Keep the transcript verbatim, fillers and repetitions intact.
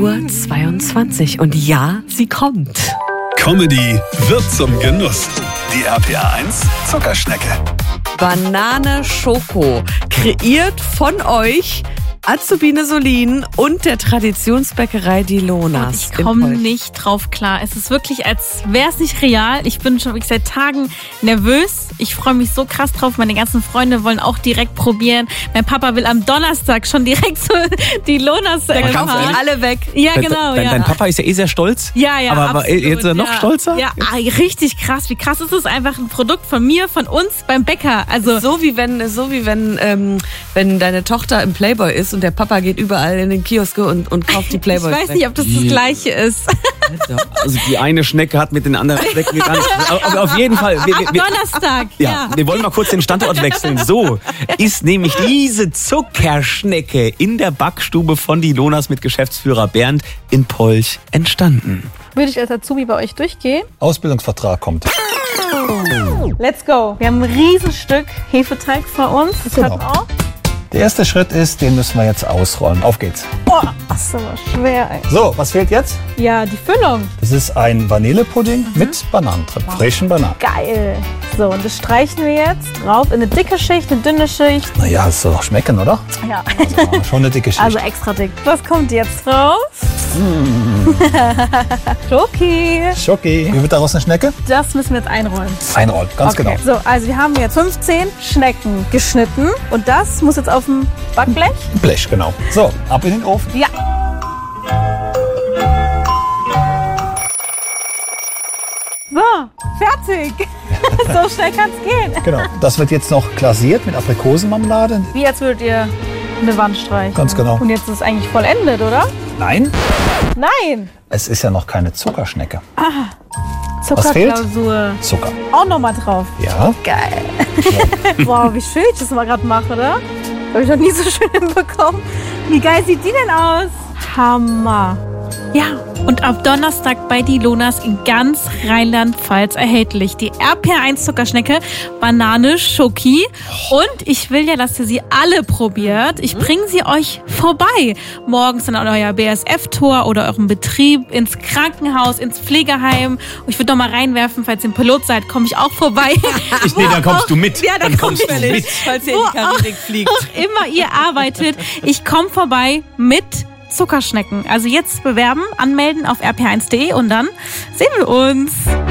Uhr zweiundzwanzig und ja, sie kommt. Comedy wird zum Genuss. Die R P R eins Zuckerschnecke. Banane Schoko, kreiert von euch Azubine Solin und der Traditionsbäckerei Die Lonas. Ich komme nicht drauf klar. Es ist wirklich, als wäre es nicht real. Ich bin schon wirklich seit Tagen nervös. Ich freue mich so krass drauf. Meine ganzen Freunde wollen auch direkt probieren. Mein Papa will am Donnerstag schon direkt so die Lonas Da äh, kaufen fahren. alle weg. Ja, genau. Dein, ja. dein Papa ist ja eh sehr stolz. Ja, ja, aber, aber absolut, jetzt ist er noch ja. stolzer? Ja, ah, richtig krass. Wie krass ist es? Einfach ein Produkt von mir, von uns beim Bäcker. Also So wie wenn, so wie wenn, ähm, wenn deine Tochter im Playboy ist und der Papa geht überall in den Kioske und, und kauft die Playboys. ich weiß nicht, ob das das Gleiche ist. Also die eine Schnecke hat mit den anderen Schnecken gar nicht. Auf, auf jeden Fall. Wir, wir, wir, Donnerstag, ja, ja. wir wollen mal kurz den Standort wechseln. So ist nämlich diese Zuckerschnecke in der Backstube von Die Lonas mit Geschäftsführer Bernd in Polch entstanden. Würde ich als Azubi bei euch durchgehen? Ausbildungsvertrag kommt. Let's go. Wir haben ein Riesenstück Hefeteig vor uns. Das Genau. hat auch. Der erste Schritt ist, den müssen wir jetzt ausrollen. Auf geht's. Boah, das ist aber schwer, ey. So, was fehlt jetzt? Ja, die Füllung. Das ist ein Vanillepudding mit Bananen drin. Frischen Bananen. Geil. So, und das streichen wir jetzt drauf in eine dicke Schicht, eine dünne Schicht. Naja, es soll doch schmecken, oder? Ja. Also, ah, schon eine dicke Schicht. Also extra dick. Was kommt jetzt drauf? Schoki. Schoki. Wie wird daraus eine Schnecke? Das müssen wir jetzt einrollen. Einrollen, ganz Okay. genau. So, also wir haben jetzt fünfzehn Schnecken geschnitten. Und das muss jetzt auf dem Backblech. Blech, genau. So, ab in den Ofen. Ja. So, fertig. So schnell kann's gehen. Genau. Das wird jetzt noch glasiert mit Aprikosenmarmelade. Wie als würdet ihr eine Wand streichen. Ganz genau. Und jetzt ist es eigentlich vollendet, oder? Nein, Nein. es ist ja noch keine Zuckerschnecke. Zuckerklausur. Zucker. Auch nochmal drauf. Ja. Geil. Wow, wie schön ich das mal gerade mache, oder? Habe ich noch nie so schön hinbekommen. Wie geil sieht die denn aus? Hammer. Ja, und ab Donnerstag bei Die Lonas in ganz Rheinland-Pfalz erhältlich. Die R P R eins Zuckerschnecke, Banane Schoki. Und ich will ja, dass ihr sie alle probiert. Ich bringe sie euch vorbei. Morgens an euer B S F-Tor oder eurem Betrieb, ins Krankenhaus, ins Pflegeheim. Und ich würde noch mal reinwerfen, falls ihr ein Pilot seid, komme ich auch vorbei. Ich, nee, dann kommst du mit. Ja, dann, dann kommst komm du ich mit. Falls ihr in Wo die Karibik fliegt. auch immer ihr arbeitet. Ich komme vorbei mit Zuckerschnecken. Also jetzt bewerben, anmelden auf r p r eins punkt de und dann sehen wir uns.